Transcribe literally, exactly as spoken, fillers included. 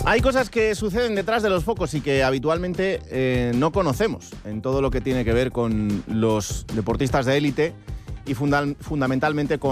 Hay cosas que suceden detrás de los focos y que habitualmente eh, no conocemos en todo lo que tiene que ver con los deportistas de élite y funda- fundamentalmente con